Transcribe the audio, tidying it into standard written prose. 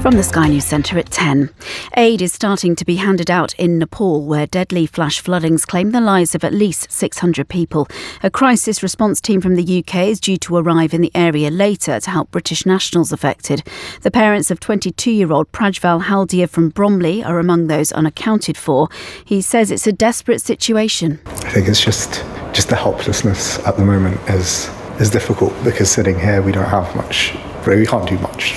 From the Sky News Centre at 10. Aid is starting to be handed out in Nepal, where deadly flash floodings claim the lives of at least 600 people. A crisis response team from the UK is due to arrive in the area later to help British nationals affected. The parents of 22-year-old Prajval Haldia from Bromley are among those unaccounted for. He says it's a desperate situation. I think it's just the helplessness at the moment is difficult, because sitting here we don't have much, we can't do much.